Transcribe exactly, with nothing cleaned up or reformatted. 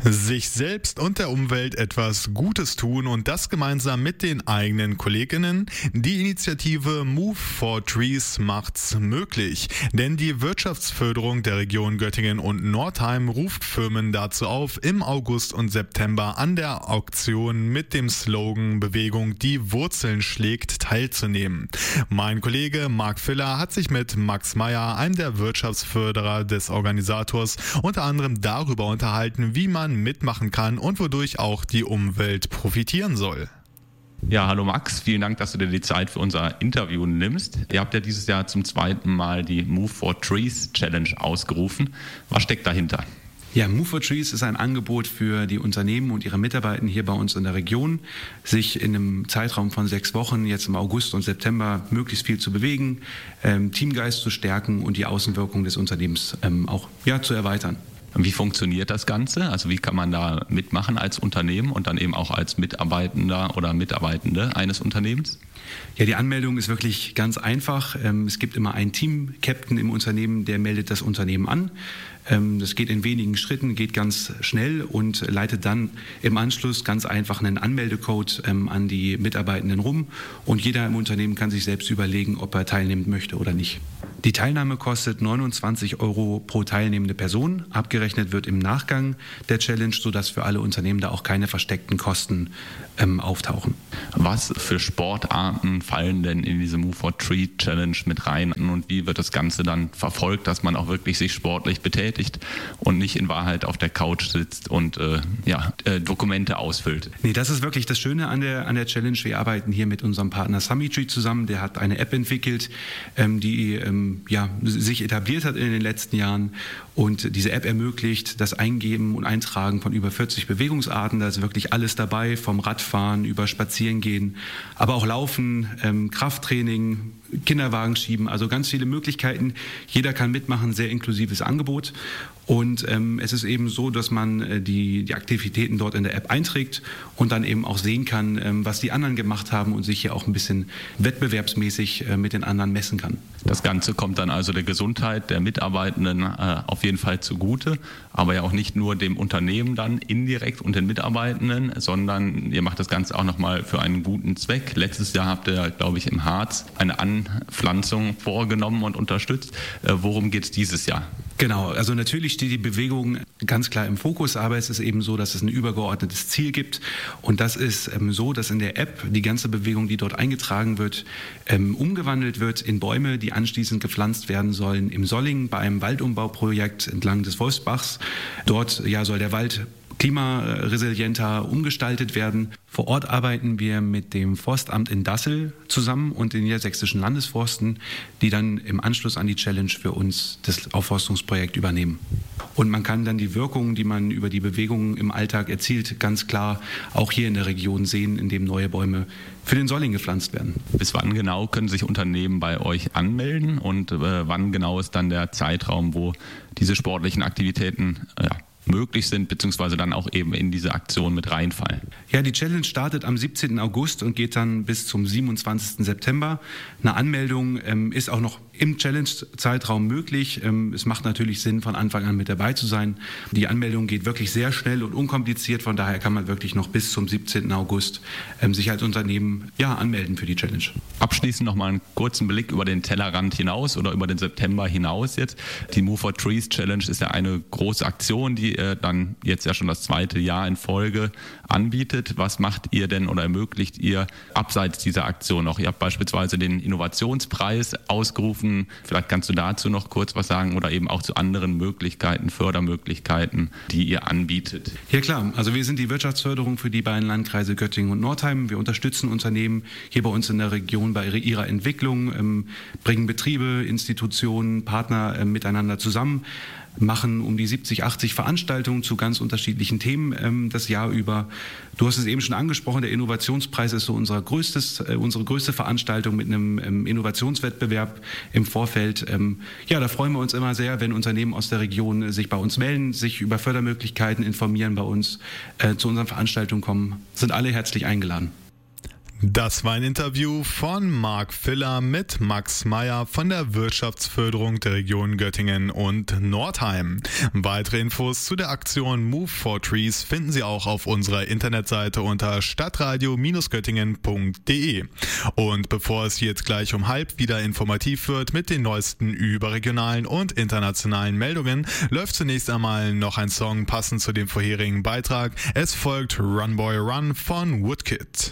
Sich selbst und der Umwelt etwas Gutes tun und das gemeinsam mit den eigenen KollegInnen. Die Initiative Move for Trees macht's möglich. Denn die Wirtschaftsförderung der Region Göttingen und Northeim ruft Firmen dazu auf, im August und September an der Auktion mit dem Slogan Bewegung, die Wurzeln schlägt, teilzunehmen. Mein Kollege Marc Filler hat sich mit Max Meyer, einem der Wirtschaftsförderer des Organisators, unter anderem darüber unterhalten, wie man mitmachen kann und wodurch auch die Umwelt profitieren soll. Ja, hallo Max, vielen Dank, dass du dir die Zeit für unser Interview nimmst. Ihr habt ja dieses Jahr zum zweiten Mal die Move for Trees Challenge ausgerufen. Was steckt dahinter? Ja, Move for Trees ist ein Angebot für die Unternehmen und ihre Mitarbeiter hier bei uns in der Region, sich in einem Zeitraum von sechs Wochen, jetzt im August und September, möglichst viel zu bewegen, ähm, Teamgeist zu stärken und die Außenwirkung des Unternehmens ähm, auch ja, zu erweitern. Wie funktioniert das Ganze? Also wie kann man da mitmachen als Unternehmen und dann eben auch als Mitarbeitender oder Mitarbeitende eines Unternehmens? Ja, die Anmeldung ist wirklich ganz einfach. Es gibt immer einen Team-Captain im Unternehmen, der meldet das Unternehmen an. Das geht in wenigen Schritten, geht ganz schnell und leitet dann im Anschluss ganz einfach einen Anmeldecode an die Mitarbeitenden rum. Und jeder im Unternehmen kann sich selbst überlegen, ob er teilnehmen möchte oder nicht. Die Teilnahme kostet neunundzwanzig Euro pro teilnehmende Person. Abgerechnet wird im Nachgang der Challenge, sodass für alle Unternehmen da auch keine versteckten Kosten ähm, auftauchen. Was für Sportarten fallen denn in diese Move for Tree Challenge mit rein und wie wird das Ganze dann verfolgt, dass man auch wirklich sich sportlich betätigt und nicht in Wahrheit auf der Couch sitzt und äh, ja, äh, Dokumente ausfüllt? Nee, das ist wirklich das Schöne an der, an der Challenge. Wir arbeiten hier mit unserem Partner Summitree zusammen. Der hat eine App entwickelt, ähm, die ähm, ja, sich etabliert hat in den letzten Jahren. Und diese App ermöglicht das Eingeben und Eintragen von über vierzig Bewegungsarten. Da ist wirklich alles dabei, vom Radfahren über Spazierengehen, aber auch Laufen, ähm, Krafttraining, Kinderwagen schieben, also ganz viele Möglichkeiten. Jeder kann mitmachen, sehr inklusives Angebot. Und ähm, es ist eben so, dass man äh, die, die Aktivitäten dort in der App einträgt und dann eben auch sehen kann, ähm, was die anderen gemacht haben und sich hier auch ein bisschen wettbewerbsmäßig äh, mit den anderen messen kann. Das Ganze kommt dann also der Gesundheit der Mitarbeitenden äh, auf jeden Fall zugute, aber ja auch nicht nur dem Unternehmen dann indirekt und den Mitarbeitenden, sondern ihr macht das Ganze auch nochmal für einen guten Zweck. Letztes Jahr habt ihr, glaube ich, im Harz eine Anpflanzung vorgenommen und unterstützt. Äh, worum geht es dieses Jahr? Genau, also natürlich steht die Bewegung ganz klar im Fokus, aber es ist eben so, dass es ein übergeordnetes Ziel gibt und das ist ähm, so, dass in der App die ganze Bewegung, die dort eingetragen wird, ähm, umgewandelt wird in Bäume, die anschließend gepflanzt werden sollen im Solling bei einem Waldumbauprojekt entlang des Wolfsbachs. Dort ja, soll der Wald klimaresilienter umgestaltet werden. Vor Ort arbeiten wir mit dem Forstamt in Dassel zusammen und den niedersächsischen Landesforsten, die dann im Anschluss an die Challenge für uns das Aufforstungsprojekt übernehmen. Und man kann dann die Wirkungen, die man über die Bewegungen im Alltag erzielt, ganz klar auch hier in der Region sehen, indem neue Bäume für den Solling gepflanzt werden. Bis wann genau können sich Unternehmen bei euch anmelden und äh, wann genau ist dann der Zeitraum, wo diese sportlichen Aktivitäten ja, möglich sind, beziehungsweise dann auch eben in diese Aktion mit reinfallen? Ja, die Challenge startet am siebzehnten August und geht dann bis zum siebenundzwanzigsten September. Eine Anmeldung ähm, ist auch noch im Challenge-Zeitraum möglich. Ähm, es macht natürlich Sinn, von Anfang an mit dabei zu sein. Die Anmeldung geht wirklich sehr schnell und unkompliziert, von daher kann man wirklich noch bis zum siebzehnten August ähm, sich als Unternehmen ja, anmelden für die Challenge. Abschließend noch mal einen kurzen Blick über den Tellerrand hinaus oder über den September hinaus jetzt. Die Move for Trees Challenge ist ja eine große Aktion, die ihr dann jetzt ja schon das zweite Jahr in Folge anbietet. Was macht ihr denn oder ermöglicht ihr abseits dieser Aktion noch? Ihr habt beispielsweise den Innovationspreis ausgerufen. Vielleicht kannst du dazu noch kurz was sagen oder eben auch zu anderen Möglichkeiten, Fördermöglichkeiten, die ihr anbietet. Ja klar, also wir sind die Wirtschaftsförderung für die beiden Landkreise Göttingen und Northeim. Wir unterstützen Unternehmen hier bei uns in der Region bei ihrer Entwicklung, ähm, bringen Betriebe, Institutionen, Partner äh, miteinander zusammen, machen um die siebzig, achtzig Veranstaltungen zu ganz unterschiedlichen Themen ähm, das Jahr über. Du hast es eben schon angesprochen, der Innovationspreis ist so unser größtes, äh, unsere größte Veranstaltung mit einem ähm, Innovationswettbewerb im Vorfeld. Ähm, ja, da freuen wir uns immer sehr, wenn Unternehmen aus der Region äh, sich bei uns melden, sich über Fördermöglichkeiten informieren bei uns, äh, zu unseren Veranstaltungen kommen. Sind alle herzlich eingeladen. Das war ein Interview von Marc Filler mit Max Meyer von der Wirtschaftsförderung der Region Göttingen und Nordheim. Weitere Infos zu der Aktion Move for Trees finden Sie auch auf unserer Internetseite unter stadtradio Göttingen punkt de. Und bevor es jetzt gleich um halb wieder informativ wird mit den neuesten überregionalen und internationalen Meldungen, läuft zunächst einmal noch ein Song passend zu dem vorherigen Beitrag. Es folgt Run Boy Run von Woodkid.